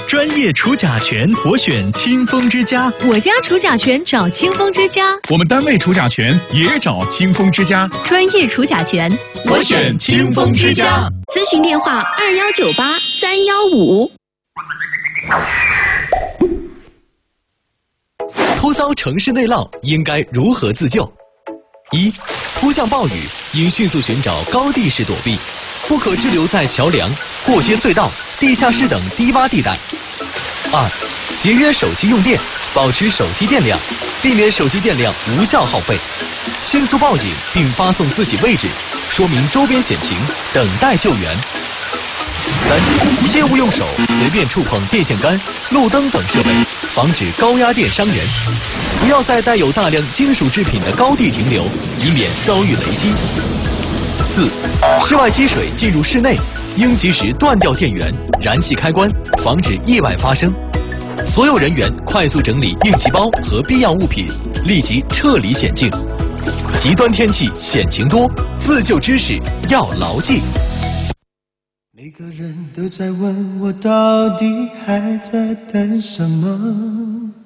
专业除甲醛，我选清风之家。 我家除甲醛找清风之家。 我们单位除甲醛也找清风之家。 专业除甲醛， 我选清风之家。 咨询电话2198-315。 突遭城市内涝，应该如何自救？1. 突降暴雨，应迅速寻找高地势躲避，不可滞留在桥梁、过街隧道、地下室等低洼地带。2. 节约手机用电，保持手机电量，避免手机电量无效耗费，迅速报警并发送自己位置，说明周边险情，等待救援。3. 切勿用手随便触碰电线杆、路灯等设备，防止高压电伤人。不要在带有大量金属制品的高地停留，以免遭遇雷击。4. 室外积水进入室内，应及时断掉电源、燃气开关，防止意外发生。所有人员快速整理应急包和必要物品，立即撤离险境。极端天气险情多，自救知识要牢记。 每个人都在问我到底还在等什么。